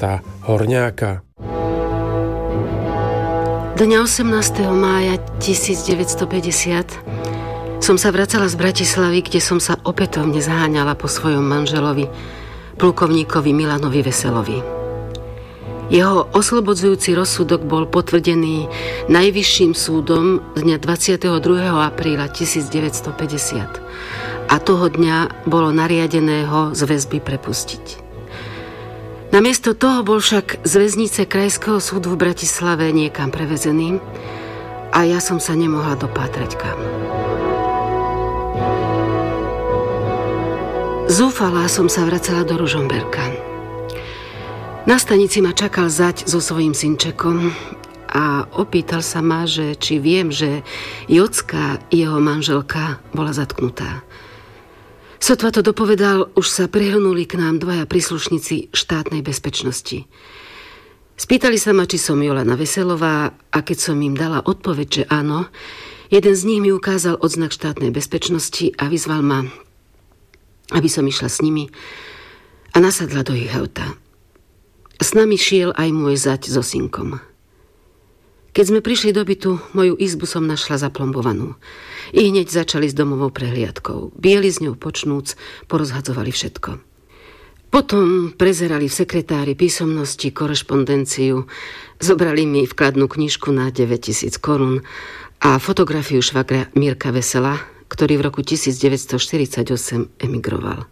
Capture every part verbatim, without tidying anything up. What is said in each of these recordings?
Roberta Horňáka. Dňa osemnásteho mája tisícdeväťstopäťdesiat som sa vracala z Bratislavy, kde som sa opätovne zaháňala po svojom manželovi, plukovníkovi Milanovi Veselovi. Jeho oslobodzujúci rozsudok bol potvrdený Najvyšším súdom dňa dvadsiateho druhého apríla tisícdeväťstopäťdesiat a toho dňa bolo nariadené ho z väzby prepustiť. Namiesto toho bol však z väznice Krajského súdu v Bratislave niekam prevezený a ja som sa nemohla dopátrať kam. Zúfalá som sa vracala do Ružomberka. Na stanici ma čakal zať so svojím synčekom a opýtal sa ma, že či viem, že Jocka, jeho manželka, bola zatknutá. Sotva to dopovedal, už sa prehrnuli k nám dvaja príslušníci štátnej bezpečnosti. Spýtali sa ma, či som Jolana Veselová, a keď som im dala odpoveď, že áno, jeden z nich mi ukázal odznak štátnej bezpečnosti a vyzval ma, aby som išla s nimi a nasadla do ich auta. S nami šiel aj môj zať so synkom. Keď sme prišli do bytu, moju izbu som našla zaplombovanú. I hneď začali s domovou prehliadkou. Bieli z ňou počnúc, porozhadzovali všetko. Potom prezerali v sekretári písomnosti, korešpondenciu, zobrali mi vkladnú knižku na deväťtisíc korún a fotografiu švagra Mirka Vesela, ktorý v roku tisícdeväťstoštyridsaťosem emigroval.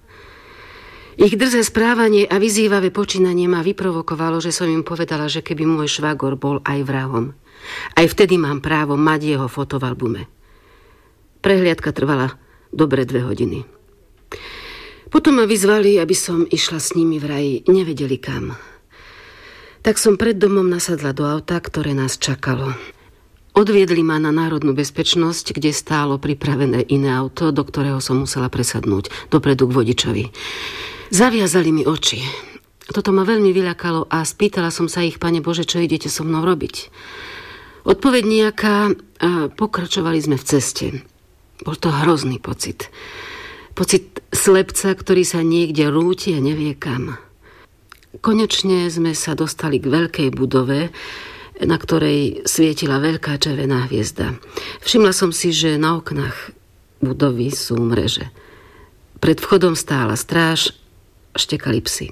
Ich drzé správanie a vyzývavé počínanie ma vyprovokovalo, že som im povedala, že keby môj švagor bol aj vrahom, aj vtedy mám právo mať jeho foto v albume. Prehliadka trvala dobre dve hodiny. Potom ma vyzvali, aby som išla s nimi, vraj nevedeli kam. Tak som pred domom nasadla do auta, ktoré nás čakalo. Odviedli ma na národnú bezpečnosť, kde stálo pripravené iné auto, do ktorého som musela presadnúť, dopredu k vodičovi. Zaviazali mi oči. Toto ma veľmi vyľakalo a spýtala som sa ich, Pane Bože, čo idete so mnou robiť? Odpoveď nejaká a pokračovali sme v ceste. Bol to hrozný pocit. Pocit slepca, ktorý sa niekde rúti a nevie kam. Konečne sme sa dostali k veľkej budove, na ktorej svietila veľká červená hviezda. Všimla som si, že na oknách budovy sú mreže. Pred vchodom stála stráž, štekali psi.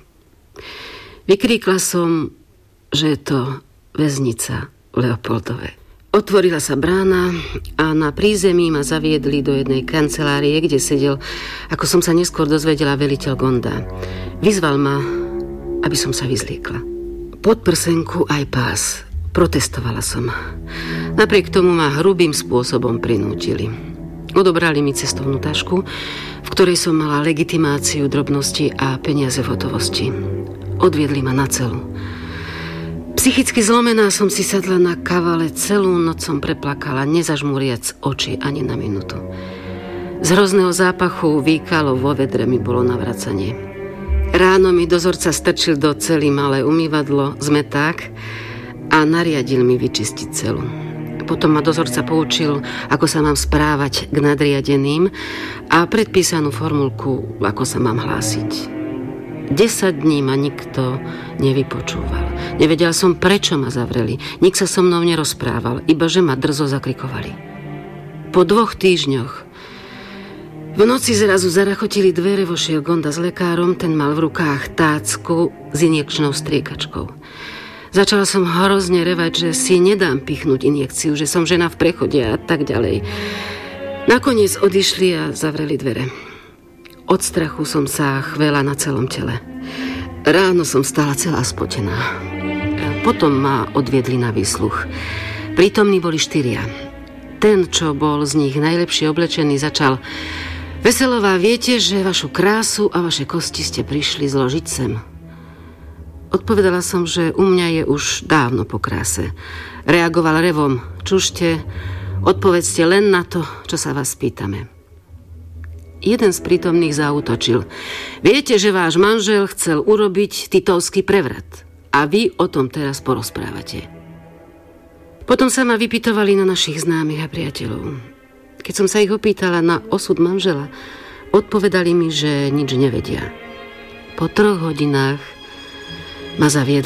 Vykríkla som, že je to väznica v Leopoldove. Otvorila sa brána a na prízemí ma zaviedli do jednej kancelárie, kde sedel, ako som sa neskôr dozvedela, veliteľ Gonda. Vyzval ma, aby som sa vyzliekla. Podprsenku aj pás. Protestovala som. Napriek tomu ma hrubým spôsobom prinútili. Odobrali mi cestovnú tašku, v ktorej som mala legitimáciu, drobnosti a peniaze v hotovosti. Odviedli ma na celu. Psychicky zlomená som si sadla na kavale, celú noc som preplakala, nezažmúriac oči ani na minútu. Z hrozného zápachu výkalo vo vedre mi bolo navracanie. Ráno mi dozorca strčil do cely malé umývadlo, zmeták a nariadil mi vyčistiť celu. Potom ma dozorca poučil, ako sa mám správať k nadriadeným a predpísanú formulku, ako sa mám hlásiť. Desať dní ma nikto nevypočúval. Nevedel som, prečo ma zavreli. Nik sa so mnou nerozprával, iba že ma drzo zakrikovali. Po dvoch týždňoch v noci zrazu zarachotili dvere, vošiel Gonda s lekárom, ten mal v rukách tácku s injekčnou striekačkou. Začala som hrozne revať, že si nedám pichnúť injekciu, že som žena v prechode a tak ďalej. Nakoniec odišli a zavreli dvere. Od strachu som sa chvela na celom tele. Ráno som stala celá spotená. Potom ma odviedli na výsluch. Prítomní boli štyria. Ten, čo bol z nich najlepšie oblečený, začal: Veselová, viete, že vašu krásu a vaše kosti ste prišli zložiť sem? Odpovedala som, že u mňa je už dávno po kráse. Reagoval revom: čušte, odpovedzte len na to, čo sa vás pýtame. Jeden z prítomných zaútočil: viete, že váš manžel chcel urobiť titovský prevrat a vy o tom teraz porozprávate. Potom sa ma vypytovali na našich známych a priateľov. Keď som sa ich opýtala na osud manžela, odpovedali mi, že nič nevedia. Po troch hodinách ma zaviedli